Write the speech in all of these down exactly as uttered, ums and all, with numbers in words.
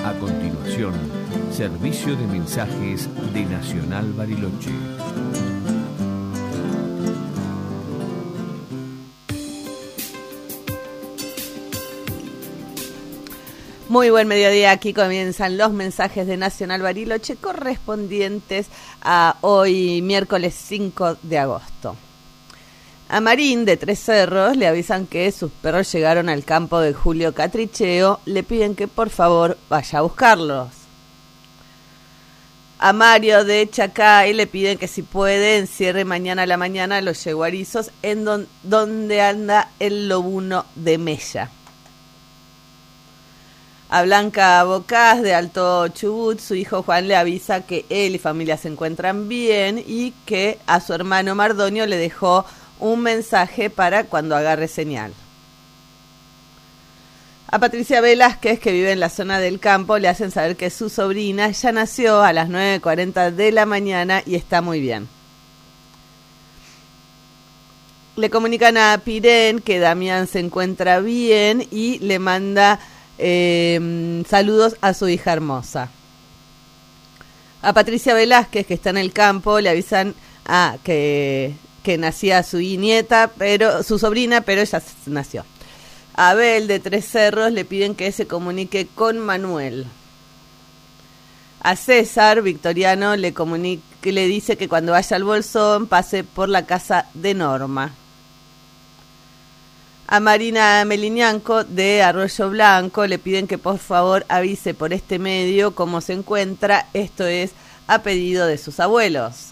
A continuación, servicio de mensajes de Nacional Bariloche. Muy buen mediodía, aquí comienzan los mensajes de Nacional Bariloche correspondientes a hoy, miércoles cinco de agosto. A Marín, de Tres Cerros, le avisan que sus perros llegaron al campo de Julio Catricheo, le piden que por favor vaya a buscarlos. A Mario, de Chacay, le piden que si puede encierre mañana a la mañana los yeguarizos en don, donde anda el lobuno de Mella. A Blanca Bocás, de Alto Chubut, su hijo Juan le avisa que él y familia se encuentran bien y que a su hermano Mardonio le dejó un mensaje para cuando agarre señal. A Patricia Velázquez, que vive en la zona del campo, le hacen saber que su sobrina ya nació a las nueve cuarenta de la mañana y está muy bien. Le comunican a Pirén que Damián se encuentra bien y le manda Eh, saludos a su hija hermosa. A Patricia Velázquez, que está en el campo, le avisan a que, que nacía su nieta, pero su sobrina, pero ella nació. A Abel, de Tres Cerros, le piden que se comunique con Manuel. A César Victoriano le comunique, le dice que cuando vaya al Bolsón pase por la casa de Norma. A Marina Meliñanco, de Arroyo Blanco, le piden que por favor avise por este medio cómo se encuentra, esto es a pedido de sus abuelos.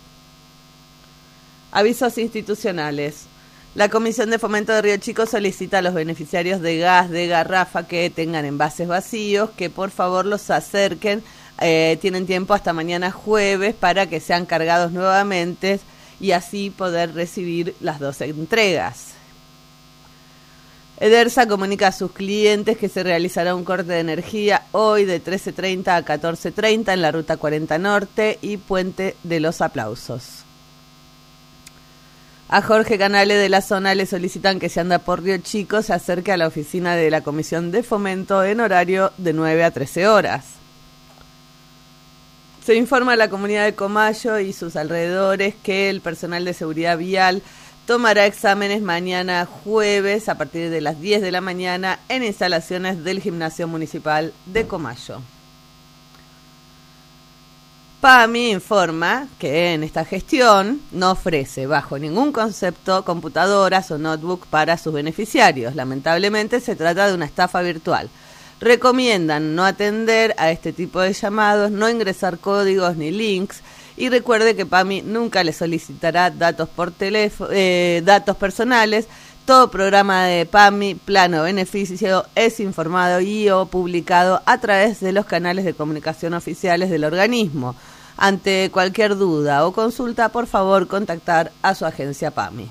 Avisos institucionales. La Comisión de Fomento de Río Chico solicita a los beneficiarios de gas de garrafa que tengan envases vacíos que por favor los acerquen, eh, tienen tiempo hasta mañana jueves para que sean cargados nuevamente y así poder recibir las dos entregas. Edersa comunica a sus clientes que se realizará un corte de energía hoy de trece treinta a catorce treinta en la Ruta cuarenta Norte y Puente de los Aplausos. A Jorge Canale, de la zona, le solicitan que si anda por Río Chico se acerque a la oficina de la Comisión de Fomento en horario de nueve a trece horas. Se informa a la comunidad de Comayo y sus alrededores que el personal de seguridad vial tomará exámenes mañana jueves a partir de las diez de la mañana en instalaciones del Gimnasio Municipal de Comayo. PAMI informa que en esta gestión no ofrece bajo ningún concepto computadoras o notebook para sus beneficiarios. Lamentablemente se trata de una estafa virtual. Recomiendan no atender a este tipo de llamados, no ingresar códigos ni links. Y recuerde que PAMI nunca le solicitará datos por teléfono, eh, datos personales. Todo programa de PAMI, plano o beneficio, es informado y o publicado a través de los canales de comunicación oficiales del organismo. Ante cualquier duda o consulta, por favor, contactar a su agencia PAMI.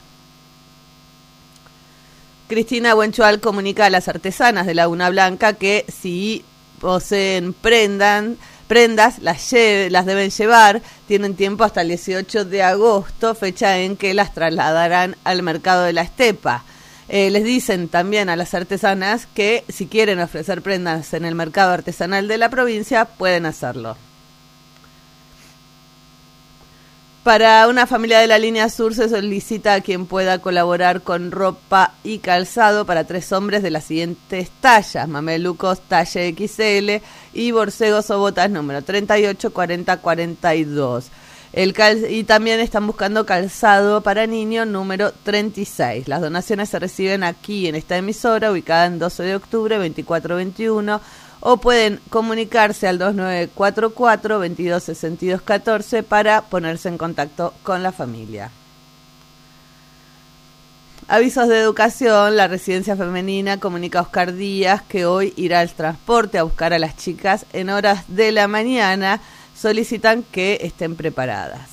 Cristina Buenchual comunica a las artesanas de Laguna Blanca que si poseen prendan... prendas, las, lle- las deben llevar, tienen tiempo hasta el dieciocho de agosto, fecha en que las trasladarán al mercado de la Estepa. Eh, les dicen también a las artesanas que si quieren ofrecer prendas en el mercado artesanal de la provincia, pueden hacerlo. Para una familia de la línea sur se solicita a quien pueda colaborar con ropa y calzado para tres hombres de las siguientes tallas: mamelucos talla equis ele y borcegos o botas número treinta y ocho, cuarenta, cuarenta y dos. El cal- y también están buscando calzado para niño número treinta y seis. Las donaciones se reciben aquí en esta emisora ubicada en doce de octubre, veinticuatro veintiuno, o pueden comunicarse al dos nueve cuatro cuatro, veintidós sesenta y dos catorce para ponerse en contacto con la familia. Avisos de educación. La residencia femenina comunica a Oscar Díaz que hoy irá al transporte a buscar a las chicas en horas de la mañana. Solicitan que estén preparadas.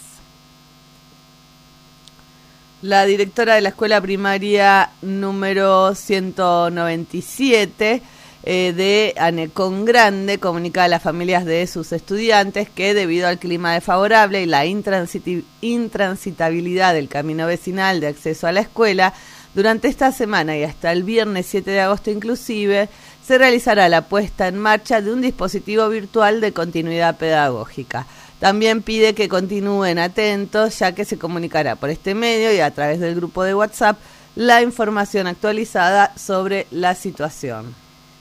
La directora de la escuela primaria número ciento noventa y siete eh, de Anecón Grande comunica a las familias de sus estudiantes que debido al clima desfavorable y la intransit- intransitabilidad del camino vecinal de acceso a la escuela, durante esta semana y hasta el viernes siete de agosto inclusive, se realizará la puesta en marcha de un dispositivo virtual de continuidad pedagógica. También pide que continúen atentos, ya que se comunicará por este medio y a través del grupo de WhatsApp la información actualizada sobre la situación.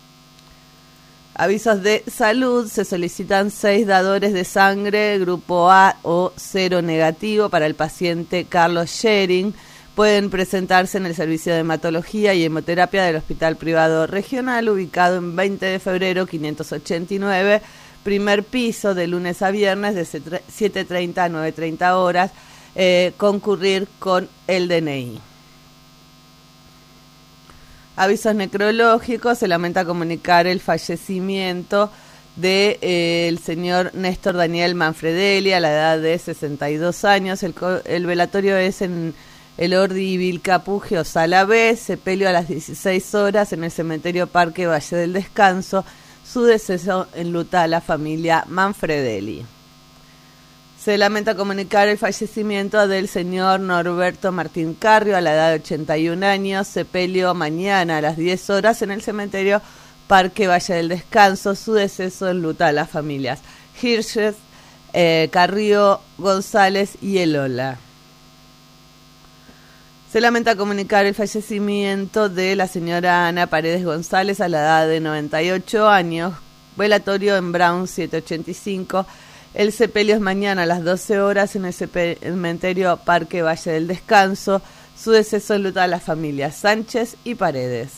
Avisos de salud: se solicitan seis dadores de sangre, grupo A o cero negativo para el paciente Carlos Schering. Pueden presentarse en el servicio de hematología y hemoterapia del Hospital Privado Regional, ubicado en veinte de febrero quinientos ochenta y nueve, primer piso, de lunes a viernes de siete treinta a nueve treinta horas, eh, concurrir con el D N I. Avisos necrológicos: se lamenta comunicar el fallecimiento de eh, el señor Néstor Daniel Manfredelli a la edad de sesenta y dos años. El, el velatorio es en el Ordi Vilcapugio, Sala B, sepelio a las dieciséis horas en el cementerio Parque Valle del Descanso. Su deceso enluta a la familia Manfredelli. Se lamenta comunicar el fallecimiento del señor Norberto Martín Carrio a la edad de ochenta y un años, sepelio mañana a las diez horas en el cementerio Parque Valle del Descanso. Su deceso enluta a las familias Hirsches, eh, Carrillo, González y Elola. Se lamenta comunicar el fallecimiento de la señora Ana Paredes González a la edad de noventa y ocho años, velatorio en Brown setecientos ochenta y cinco. El sepelio es mañana a las doce horas en el cementerio Parque Valle del Descanso. Su deceso enluta a las familias Sánchez y Paredes.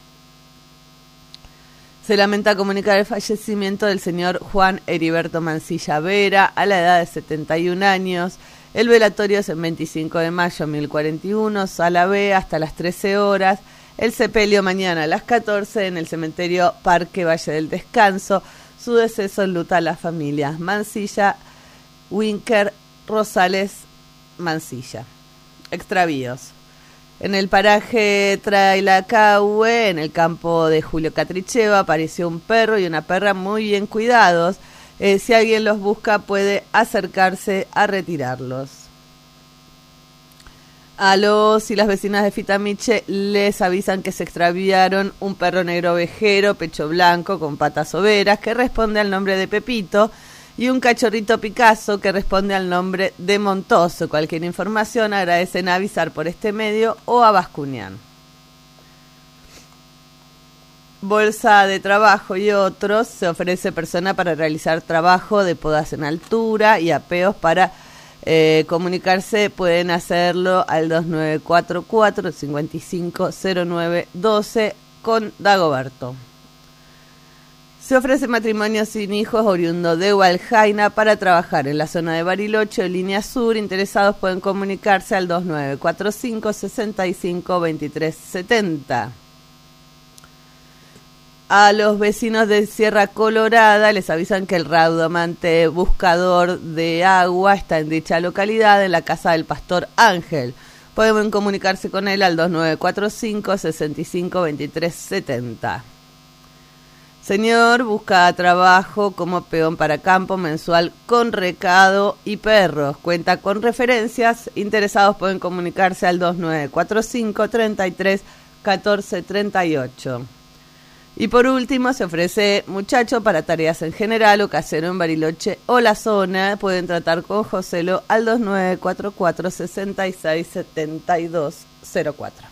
Se lamenta comunicar el fallecimiento del señor Juan Heriberto Mancilla Vera a la edad de setenta y un años. El velatorio es el veinticinco de mayo de mil cuarenta y uno, Sala B, hasta las trece horas. El sepelio mañana a las catorce en el cementerio Parque Valle del Descanso. Su deceso enluta a las familias Mancilla, Winker, Rosales, Mancilla. Extravíos. En el paraje Trailacahue, en el campo de Julio Catricheva, apareció un perro y una perra muy bien cuidados. Eh, si alguien los busca, puede acercarse a retirarlos. A los y las vecinas de Fitamiche les avisan que se extraviaron un perro negro ovejero, pecho blanco, con patas overas, que responde al nombre de Pepito, y un cachorrito Picasso, que responde al nombre de Montoso. Cualquier información agradecen avisar por este medio o a Bascuñán. Bolsa de trabajo y otros: se ofrece persona para realizar trabajo de podas en altura y apeos. Para eh, comunicarse pueden hacerlo al dos nueve cuatro cuatro, cinco cinco cero nueve uno dos con Dagoberto. Se ofrece matrimonio sin hijos oriundo de Hualjaina para trabajar en la zona de Bariloche o Línea Sur. Interesados pueden comunicarse al dos nueve cuatro cinco, seis cinco, dos tres siete cero. A los vecinos de Sierra Colorada les avisan que el raudomante buscador de agua está en dicha localidad, en la casa del pastor Ángel. Pueden comunicarse con él al dos nueve cuatro cinco, seis cinco, dos tres siete cero. Señor busca trabajo como peón para campo mensual con recado y perros. Cuenta con referencias. Interesados pueden comunicarse al dos nueve cuatro cinco, treinta y tres, catorce, treinta y ocho. Y por último, se ofrece muchacho para tareas en general o casero en Bariloche o la zona. Pueden tratar con Joselo al dos nueve cuatro cuatro, seis seis, siete dos cero cuatro.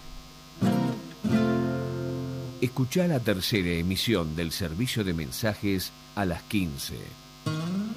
Escuchá la tercera emisión del servicio de mensajes a las quince.